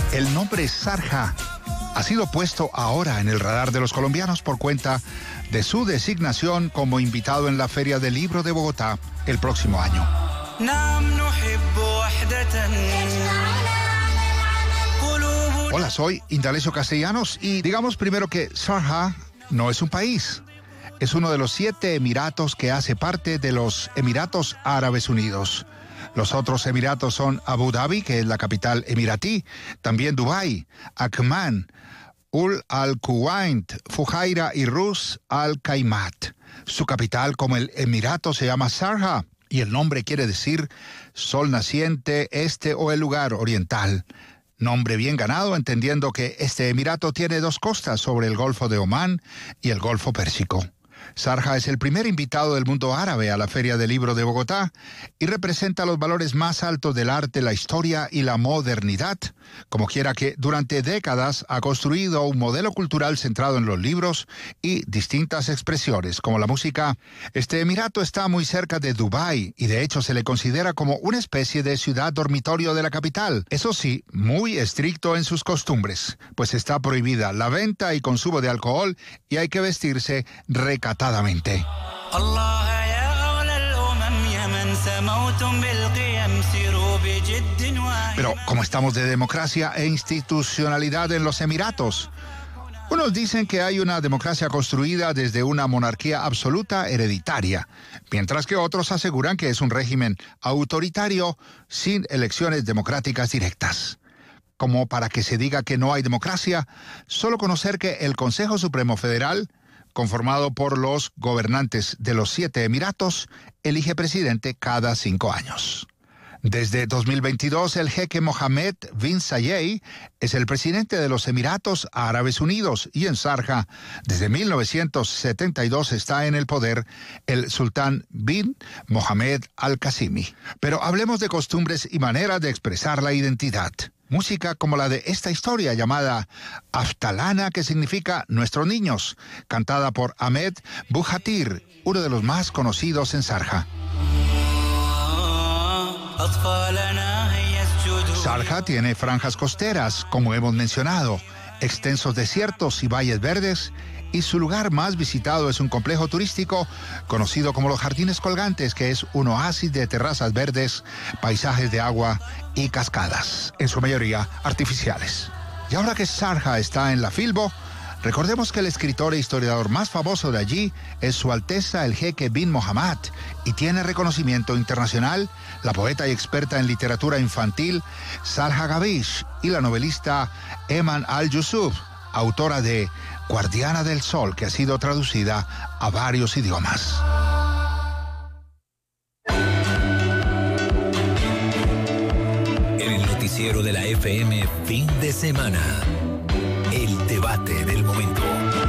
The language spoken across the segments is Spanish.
El nombre Sharjah ha sido puesto ahora en el radar de los colombianos por cuenta de su designación como invitado en la Feria del Libro de Bogotá el próximo año. Hola, soy Indalecio Castellanos y digamos primero que Sharjah no es un país. Es uno de los 7 emiratos que hace parte de los Emiratos Árabes Unidos. Los otros emiratos son Abu Dhabi, que es la capital emiratí, también Dubái, Ajman, Al Kuwait, Fujairah y Rus Al Khaimat. Su capital, como el emirato, se llama Sharjah y el nombre quiere decir sol naciente, este o el lugar oriental. Nombre bien ganado, entendiendo que este emirato tiene 2 costas sobre el Golfo de Omán y el Golfo Pérsico. Sharjah es el primer invitado del mundo árabe a la Feria del Libro de Bogotá y representa los valores más altos del arte, la historia y la modernidad, como quiera que durante décadas ha construido un modelo cultural centrado en los libros y distintas expresiones, como la música. Este emirato está muy cerca de Dubái y de hecho se le considera como una especie de ciudad dormitorio de la capital. Eso sí, muy estricto en sus costumbres, pues está prohibida la venta y consumo de alcohol y hay que vestirse recatadamente. Pero ¿cómo estamos de democracia e institucionalidad en los Emiratos? Unos dicen que hay una democracia construida desde una monarquía absoluta hereditaria, mientras que otros aseguran que es un régimen autoritario sin elecciones democráticas directas. Como para que se diga que no hay democracia, solo conocer que el Consejo Supremo Federal, conformado por los gobernantes de los 7 emiratos, elige presidente cada 5 años. Desde 2022, el jeque Mohammed bin Zayed es el presidente de los Emiratos Árabes Unidos y en Sharjah, desde 1972, está en el poder el sultán bin Mohammed al-Qasimi. Pero hablemos de costumbres y maneras de expresar la identidad. Música como la de esta historia llamada Aftalana, que significa Nuestros Niños, cantada por Ahmed Buhatir, uno de los más conocidos en Sharjah. Sharjah tiene franjas costeras, como hemos mencionado, extensos desiertos y valles verdes, y su lugar más visitado es un complejo turístico conocido como los Jardines Colgantes, que es un oasis de terrazas verdes, paisajes de agua y cascadas, en su mayoría artificiales. Y ahora que Sharjah está en la Filbo, recordemos que el escritor e historiador más famoso de allí es Su Alteza el Jeque bin Mohammed y tiene reconocimiento internacional la poeta y experta en literatura infantil Salha Gavish y la novelista Eman al-Yusuf, autora de Guardiana del Sol, que ha sido traducida a varios idiomas. El noticiero de la FM fin de semana. El debate del momento.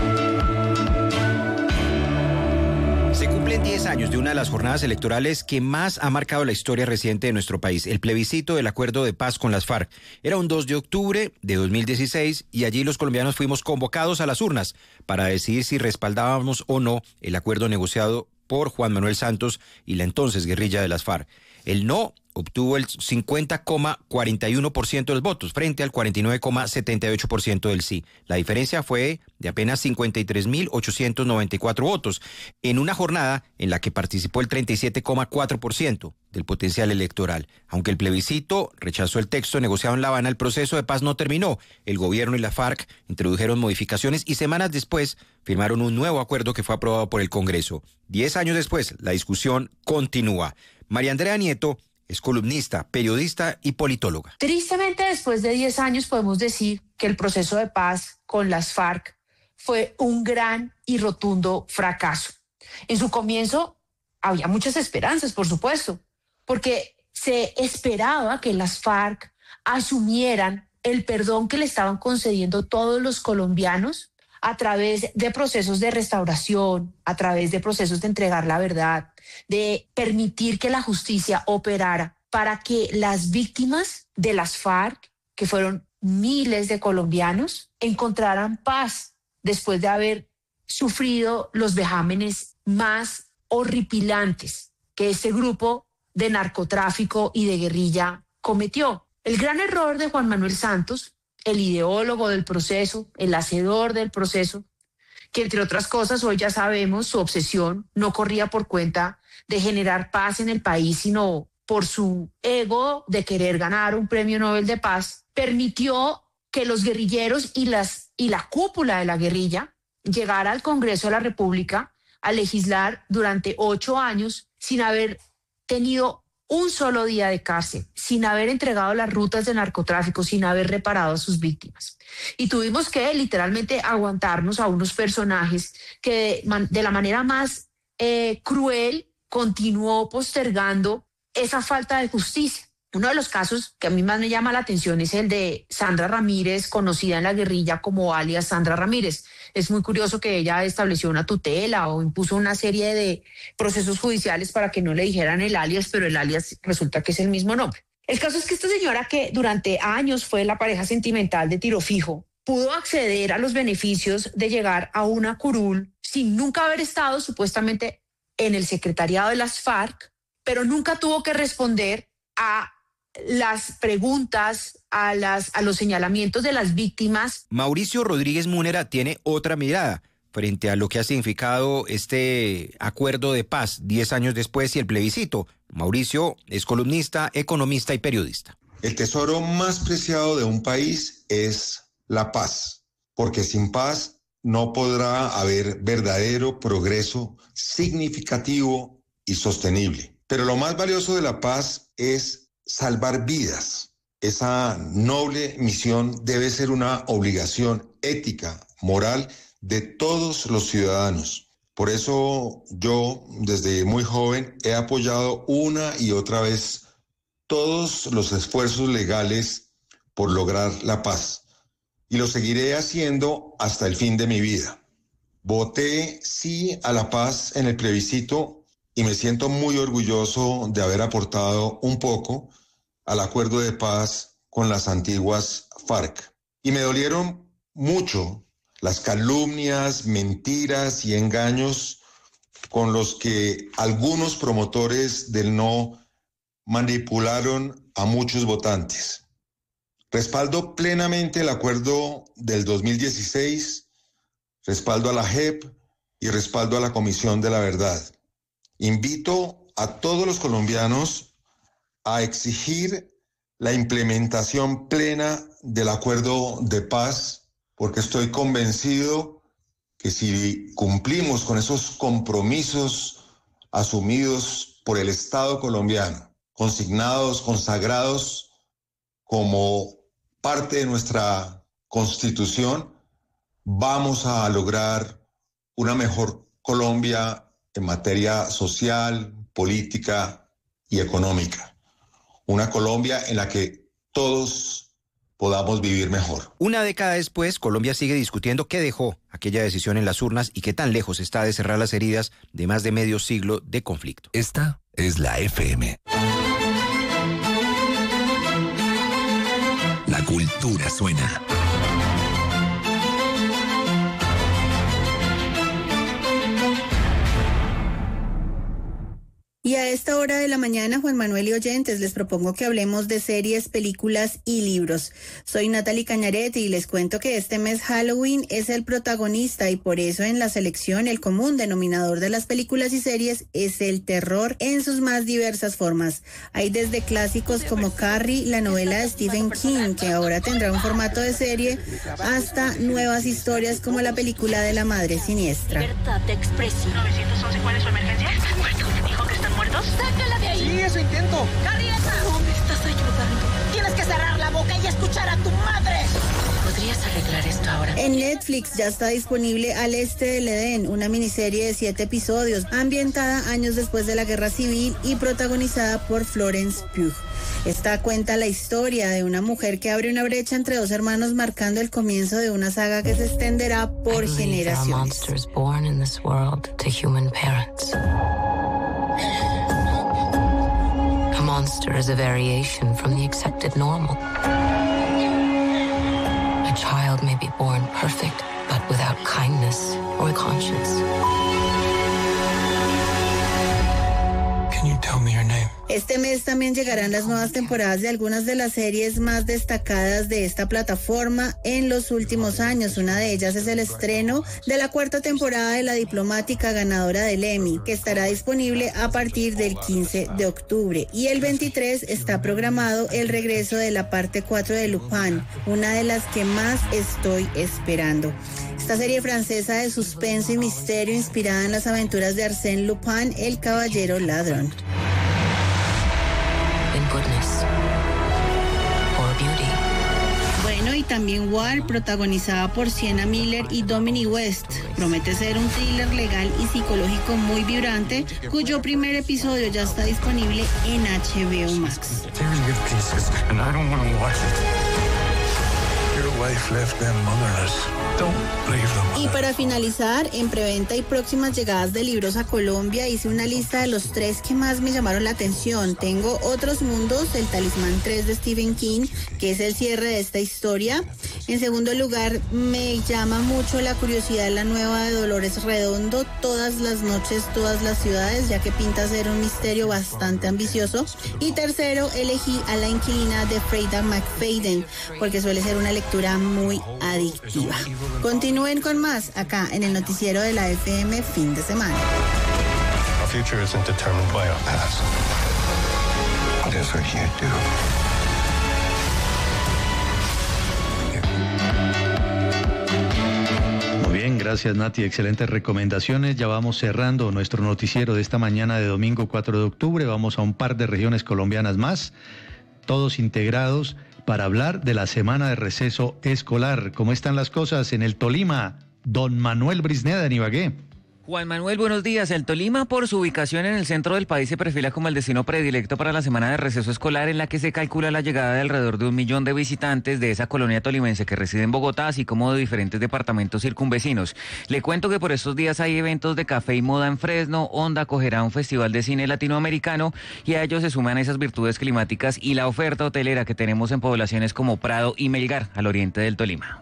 Se cumplen 10 años de una de las jornadas electorales que más ha marcado la historia reciente de nuestro país, el plebiscito del acuerdo de paz con las FARC. Era un 2 de octubre de 2016 y allí los colombianos fuimos convocados a las urnas para decidir si respaldábamos o no el acuerdo negociado por Juan Manuel Santos y la entonces guerrilla de las FARC. El no obtuvo el 50,41% de los votos frente al 49,78% del sí. La diferencia fue de apenas 53.894 votos en una jornada en la que participó el 37,4% del potencial electoral. Aunque el plebiscito rechazó el texto negociado en La Habana, el proceso de paz no terminó. El gobierno y la FARC introdujeron modificaciones y semanas después firmaron un nuevo acuerdo que fue aprobado por el Congreso. 10 años después, la discusión continúa. María Andrea Nieto es columnista, periodista y politóloga. Tristemente, después de 10 años podemos decir que el proceso de paz con las FARC fue un gran y rotundo fracaso. En su comienzo había muchas esperanzas, por supuesto, porque se esperaba que las FARC asumieran el perdón que le estaban concediendo todos los colombianos a través de procesos de restauración, a través de procesos de entregar la verdad, de permitir que la justicia operara para que las víctimas de las FARC, que fueron miles de colombianos, encontraran paz después de haber sufrido los vejámenes más horripilantes que este grupo de narcotráfico y de guerrilla cometió. El gran error de Juan Manuel Santos el ideólogo del proceso, el hacedor del proceso, que entre otras cosas, hoy ya sabemos, su obsesión no corría por cuenta de generar paz en el país, sino por su ego de querer ganar un premio Nobel de Paz, permitió que los guerrilleros y la cúpula de la guerrilla llegara al Congreso de la República a legislar durante 8 años sin haber tenido un solo día de cárcel, sin haber entregado las rutas de narcotráfico, sin haber reparado a sus víctimas. Y tuvimos que literalmente aguantarnos a unos personajes que de la manera más cruel continuó postergando esa falta de justicia. Uno de los casos que a mí más me llama la atención es el de Sandra Ramírez, conocida en la guerrilla como alias Sandra Ramírez. Es muy curioso que ella estableció una tutela o impuso una serie de procesos judiciales para que no le dijeran el alias, pero el alias resulta que es el mismo nombre. El caso es que esta señora, que durante años fue la pareja sentimental de Tiro Fijo, pudo acceder a los beneficios de llegar a una curul sin nunca haber estado supuestamente en el secretariado de las FARC, pero nunca tuvo que responder a las preguntas, a los señalamientos de las víctimas. Mauricio Rodríguez Múnera tiene otra mirada frente a lo que ha significado este acuerdo de paz 10 años después y el plebiscito. Mauricio es columnista, economista y periodista. El tesoro más preciado de un país es la paz, porque sin paz no podrá haber verdadero progreso significativo y sostenible. Pero lo más valioso de la paz es salvar vidas. Esa noble misión debe ser una obligación ética, moral de todos los ciudadanos. Por eso yo, desde muy joven, he apoyado una y otra vez todos los esfuerzos legales por lograr la paz. Y lo seguiré haciendo hasta el fin de mi vida. Voté sí a la paz en el plebiscito y me siento muy orgulloso de haber aportado un poco al acuerdo de paz con las antiguas FARC. Y me dolieron mucho las calumnias, mentiras y engaños con los que algunos promotores del no manipularon a muchos votantes. Respaldo plenamente el acuerdo del 2016, respaldo a la JEP y respaldo a la Comisión de la Verdad. Invito a todos los colombianos a exigir la implementación plena del acuerdo de paz, porque estoy convencido que si cumplimos con esos compromisos asumidos por el Estado colombiano, consignados, consagrados como parte de nuestra Constitución, vamos a lograr una mejor Colombia en materia social, política y económica. Una Colombia en la que todos podamos vivir mejor. Una década después, Colombia sigue discutiendo qué dejó aquella decisión en las urnas y qué tan lejos está de cerrar las heridas de más de medio siglo de conflicto. Esta es la FM. La cultura suena. Y a esta hora de la mañana, Juan Manuel y oyentes, les propongo que hablemos de series, películas y libros. Soy Natalie Cañaret y les cuento que este mes Halloween es el protagonista y por eso en la selección el común denominador de las películas y series es el terror en sus más diversas formas. Hay desde clásicos como Carrie, la novela de Stephen King, que ahora tendrá un formato de serie, hasta nuevas historias como la película de La Madre Siniestra. Libertad de expresión. 911, ¿cuál es su emergencia? ¿Dijo que están muertos? ¡Sácala de ahí! Sí, eso intento. ¡Carrieta! ¿Cómo me estás ayudando? Tienes que cerrar la boca y escuchar a tu madre. ¿Podrías arreglar esto ahora? En Netflix ya está disponible Al Este del Edén, una miniserie de 7 episodios, ambientada años después de la Guerra Civil y protagonizada por Florence Pugh. Esta cuenta la historia de una mujer que abre una brecha entre dos hermanos, marcando el comienzo de una saga que se extenderá por generaciones. A monster is a variation from the accepted normal. A child may be born perfect, but without kindness or conscience. Can you tell me Este mes también llegarán las nuevas temporadas de algunas de las series más destacadas de esta plataforma en los últimos años. Una de ellas es el estreno de la 4ª temporada de La Diplomática, ganadora del Emmy, que estará disponible a partir del 15 de octubre. Y el 23 está programado el regreso de la parte 4 de Lupin, una de las que más estoy esperando. Esta serie francesa de suspenso y misterio inspirada en las aventuras de Arsène Lupin, el caballero ladrón. Bueno, y también War, protagonizada por Sienna Miller y Dominic West, promete ser un thriller legal y psicológico muy vibrante, cuyo primer episodio ya está disponible en HBO Max. Y para finalizar, en preventa y próximas llegadas de libros a Colombia, hice una lista de los 3 que más me llamaron la atención. Tengo Otros Mundos, El Talismán 3 de Stephen King, que es el cierre de esta historia. En segundo lugar, me llama mucho la curiosidad la nueva de Dolores Redondo, Todas las noches, todas las ciudades, ya que pinta ser un misterio bastante ambicioso. Y tercero, elegí A la inquilina de Freida McFadden, porque suele ser una lectura muy adictiva. Continúen con más acá en el noticiero de la FM fin de semana. Our future isn't determined by our past. What is it you do? Muy bien, gracias Nati, excelentes recomendaciones. Ya vamos cerrando nuestro noticiero de esta mañana de domingo 4 de octubre. Vamos a un par de regiones colombianas más, todos integrados para hablar de la semana de receso escolar. ¿Cómo están las cosas en el Tolima? Don Manuel Brisneda en Ibagué. Juan Manuel, buenos días. El Tolima, por su ubicación en el centro del país, se perfila como el destino predilecto para la semana de receso escolar, en la que se calcula la llegada de alrededor de 1 millón de visitantes de esa colonia tolimense que reside en Bogotá, así como de diferentes departamentos circunvecinos. Le cuento que por estos días hay eventos de café y moda en Fresno, Honda acogerá un festival de cine latinoamericano y a ellos se suman esas virtudes climáticas y la oferta hotelera que tenemos en poblaciones como Prado y Melgar, al oriente del Tolima.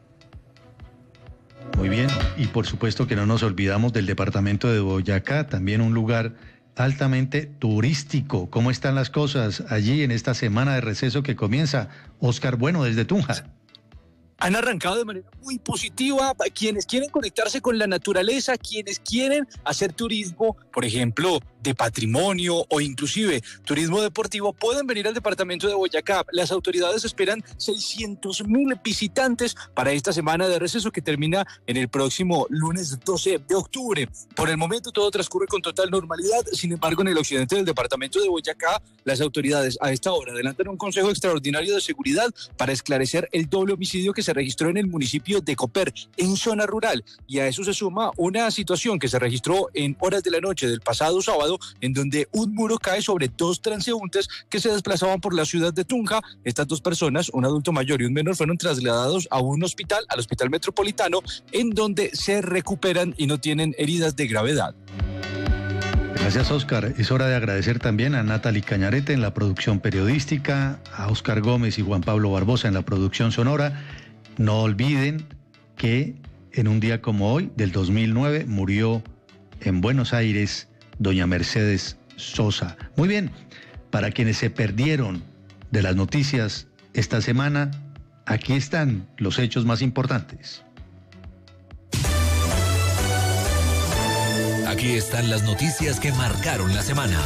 Muy bien, y por supuesto que no nos olvidamos del departamento de Boyacá, también un lugar altamente turístico. ¿Cómo están las cosas allí en esta semana de receso que comienza? Oscar Bueno desde Tunja. Han arrancado de manera muy positiva quienes quieren conectarse con la naturaleza, quienes quieren hacer turismo, por ejemplo, de patrimonio o inclusive turismo deportivo, pueden venir al departamento de Boyacá. Las autoridades esperan 600,000 visitantes para esta semana de receso que termina en el próximo lunes 12 de octubre. Por el momento todo transcurre con total normalidad, sin embargo en el occidente del departamento de Boyacá, las autoridades a esta hora adelantan un consejo extraordinario de seguridad para esclarecer el doble homicidio que se registró en el municipio de Coper, en zona rural, y a eso se suma una situación que se registró en horas de la noche del pasado sábado, en donde un muro cae sobre 2 transeúntes que se desplazaban por la ciudad de Tunja. Estas 2 personas, un adulto mayor y un menor, fueron trasladados a un hospital, al Hospital Metropolitano, en donde se recuperan y no tienen heridas de gravedad. Gracias, Oscar. Es hora de agradecer también a Natalie Cañarete en la producción periodística, a Oscar Gómez y Juan Pablo Barbosa en la producción sonora. No olviden que en un día como hoy, del 2009, murió en Buenos Aires doña Mercedes Sosa. Muy bien, para quienes se perdieron de las noticias esta semana, aquí están los hechos más importantes. Aquí están las noticias que marcaron la semana.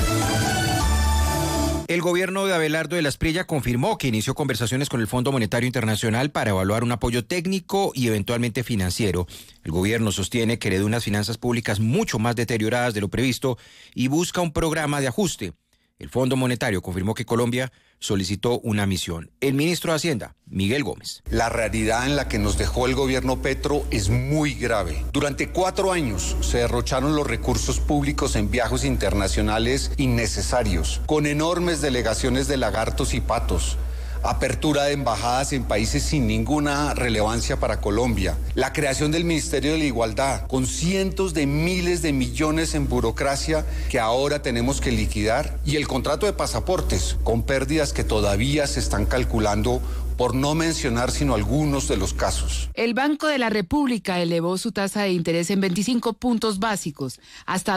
El gobierno de Abelardo de la Espriella confirmó que inició conversaciones con el Fondo Monetario Internacional para evaluar un apoyo técnico y eventualmente financiero. El gobierno sostiene que heredó unas finanzas públicas mucho más deterioradas de lo previsto y busca un programa de ajuste. El Fondo Monetario confirmó que Colombia solicitó una misión. El ministro de Hacienda, Miguel Gómez. La realidad en la que nos dejó el gobierno Petro es muy grave. Durante 4 años se derrocharon los recursos públicos en viajes internacionales innecesarios, con enormes delegaciones de lagartos y patos, apertura de embajadas en países sin ninguna relevancia para Colombia, la creación del Ministerio de la Igualdad, con cientos de miles de millones en burocracia que ahora tenemos que liquidar, y el contrato de pasaportes, con pérdidas que todavía se están calculando, por no mencionar sino algunos de los casos. El Banco de la República elevó su tasa de interés en 25 puntos básicos, hasta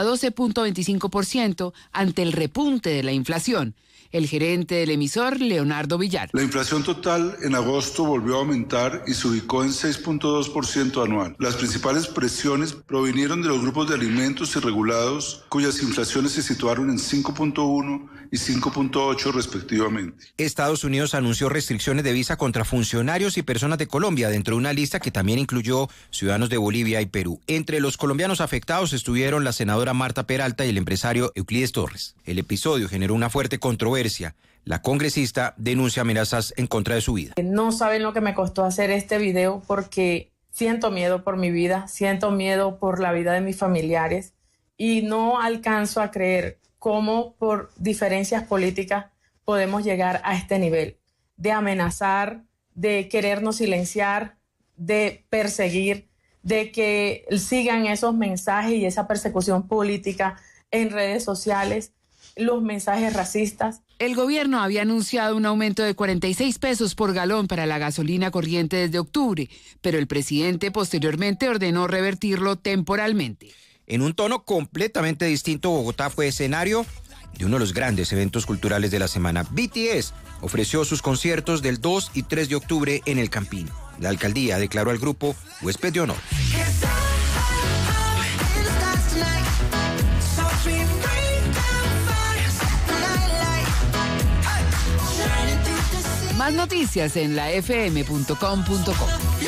12.25% ante el repunte de la inflación. El gerente del emisor, Leonardo Villar. La inflación total en agosto volvió a aumentar y se ubicó en 6.2% anual. Las principales presiones provinieron de los grupos de alimentos irregulados, cuyas inflaciones se situaron en 5.1 y 5.8 respectivamente. Estados Unidos anunció restricciones de visa contra funcionarios y personas de Colombia dentro de una lista que también incluyó ciudadanos de Bolivia y Perú. Entre los colombianos afectados estuvieron la senadora Marta Peralta y el empresario Euclides Torres. El episodio generó una fuerte controversia. La congresista denuncia amenazas en contra de su vida. No saben lo que me costó hacer este video porque siento miedo por mi vida, siento miedo por la vida de mis familiares y no alcanzo a creer cómo por diferencias políticas podemos llegar a este nivel de amenazar, de querernos silenciar, de perseguir, de que sigan esos mensajes y esa persecución política en redes sociales, los mensajes racistas. El gobierno había anunciado un aumento de 46 pesos por galón para la gasolina corriente desde octubre, pero el presidente posteriormente ordenó revertirlo temporalmente. En un tono completamente distinto, Bogotá fue escenario de uno de los grandes eventos culturales de la semana. BTS ofreció sus conciertos del 2 y 3 de octubre en el Campín. La alcaldía declaró al grupo huésped de honor. Más noticias en la fm.com.co.